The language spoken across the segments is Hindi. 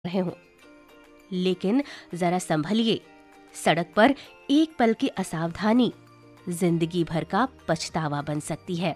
रहे हों, लेकिन जरा संभलिए। सड़क पर एक पल की असावधानी जिंदगी भर का पछतावा बन सकती है।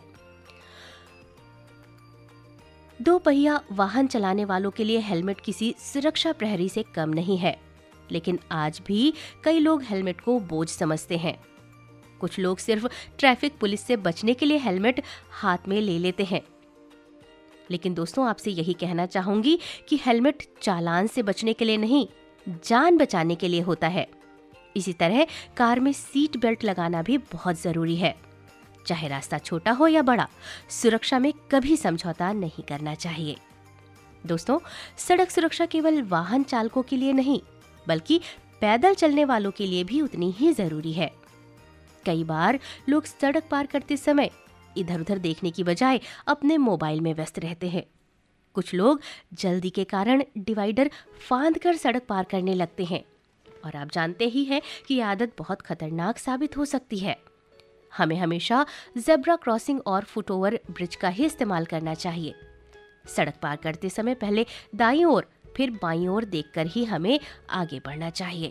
दो पहिया वाहन चलाने वालों के लिए हेलमेट किसी सुरक्षा प्रहरी से कम नहीं है, लेकिन आज भी कई लोग हेलमेट को बोझ समझते हैं। कुछ लोग सिर्फ ट्रैफिक पुलिस से बचने के लिए हेलमेट हाथ में ले लेते हैं। लेकिन दोस्तों, आपसे यही कहना चाहूंगी कि हेलमेट चालान से बचने के लिए नहीं, जान बचाने के लिए होता है। इसी तरह कार में सीट बेल्ट लगाना भी बहुत जरूरी है। चाहे रास्ता छोटा हो या बड़ा, सुरक्षा में कभी समझौता नहीं करना चाहिए। दोस्तों, सड़क सुरक्षा केवल वाहन चालकों के लिए नहीं, बल्कि पैदल चलने वालों के लिए भी उतनी ही जरूरी है। कई बार लोग सड़क पार करते समय इधर उधर देखने की बजाय अपने मोबाइल में व्यस्त रहते हैं। कुछ लोग जल्दी के कारण डिवाइडर फांद कर सड़क पार करने लगते हैं, और आप जानते ही हैं कि ये आदत बहुत खतरनाक साबित हो सकती है। हमें हमेशा जेब्रा क्रॉसिंग और फुटओवर ब्रिज का ही इस्तेमाल करना चाहिए। सड़क पार करते समय पहले दाईं ओर फिर बाईं ओर देखकर ही हमें आगे बढ़ना चाहिए।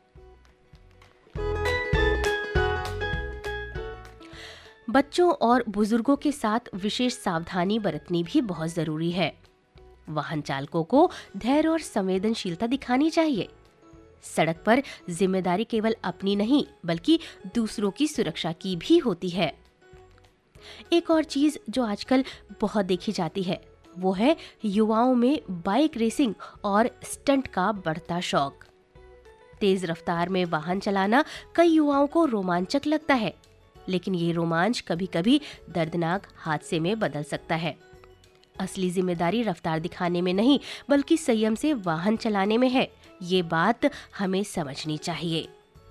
बच्चों और बुजुर्गों के साथ विशेष सावधानी बरतनी भी बहुत जरूरी है। वाहन चालकों को धैर्य और संवेदनशीलता दिखानी चाहिए। सड़क पर जिम्मेदारी केवल अपनी नहीं, बल्कि दूसरों की सुरक्षा की भी होती है। एक और चीज जो आजकल बहुत देखी जाती है, वो है युवाओं में बाइक रेसिंग और स्टंट का बढ़ता शौक। तेज रफ्तार में वाहन चलाना कई युवाओं को रोमांचक लगता है, लेकिन ये रोमांच कभी कभी दर्दनाक हादसे में बदल सकता है। असली जिम्मेदारी रफ्तार दिखाने में नहीं, बल्कि संयम से वाहन चलाने में है। ये बात हमें समझनी चाहिए।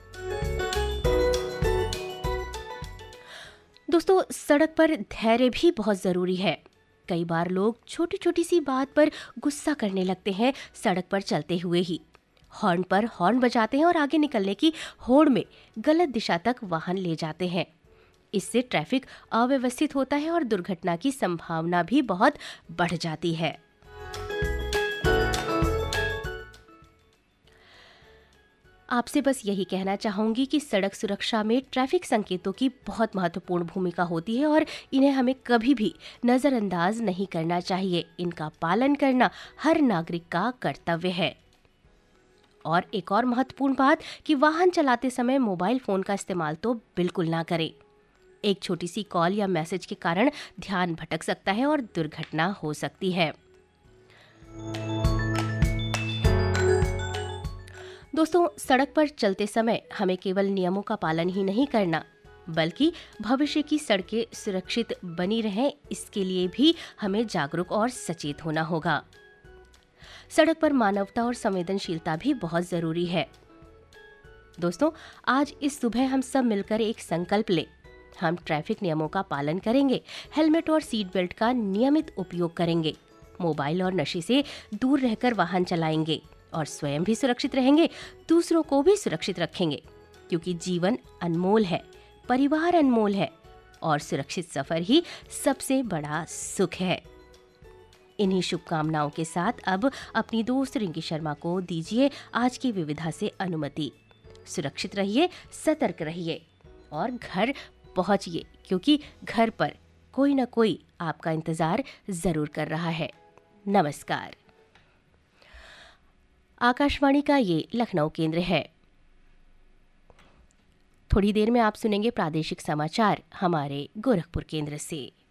दोस्तों, सड़क पर धैर्य भी बहुत जरूरी है। कई बार लोग छोटी छोटी सी बात पर गुस्सा करने लगते हैं। सड़क पर चलते हुए ही हॉर्न पर हॉर्न बजाते हैं और आगे निकलने की होड़ में गलत दिशा तक वाहन ले जाते हैं। इससे ट्रैफिक अव्यवस्थित होता है और दुर्घटना की संभावना भी बहुत बढ़ जाती है। आपसे बस यही कहना चाहूंगी कि सड़क सुरक्षा में ट्रैफिक संकेतों की बहुत महत्वपूर्ण भूमिका होती है और इन्हें हमें कभी भी नजरअंदाज नहीं करना चाहिए। इनका पालन करना हर नागरिक का कर्तव्य है। और एक और महत्वपूर्ण बात कि वाहन चलाते समय मोबाइल फोन का इस्तेमाल तो बिल्कुल ना करें। एक छोटी सी कॉल या मैसेज के कारण ध्यान भटक सकता है और दुर्घटना हो सकती है। दोस्तों, सड़क पर चलते समय हमें केवल नियमों का पालन ही नहीं करना, बल्कि भविष्य की सड़कें सुरक्षित बनी रहें, इसके लिए भी हमें जागरूक और सचेत होना होगा। सड़क पर मानवता और संवेदनशीलता भी बहुत जरूरी है। दोस्तों, आज इस सुबह हम सब मिलकर एक संकल्प लें। हम ट्रैफिक नियमों का पालन करेंगे, हेलमेट और सीट बेल्ट का नियमित उपयोग करेंगे, मोबाइल और नशे से दूर रहकर वाहन चलाएंगे और स्वयं भी सुरक्षित रहेंगे, दूसरों को भी सुरक्षित रखेंगे। क्योंकि जीवन अनमोल है, परिवार अनमोल है और सुरक्षित सफर ही सबसे बड़ा सुख है। इन्हीं शुभकामनाओं के साथ अब अपनी दोस्त रिंकी शर्मा को दीजिए आज की विविधा से अनुमति। सुरक्षित रहिए, सतर्क रहिए और घर पहुंचिए, क्योंकि घर पर कोई न कोई आपका इंतजार जरूर कर रहा है। नमस्कार। आकाशवाणी का ये लखनऊ केंद्र है। थोड़ी देर में आप सुनेंगे प्रादेशिक समाचार हमारे गोरखपुर केंद्र से।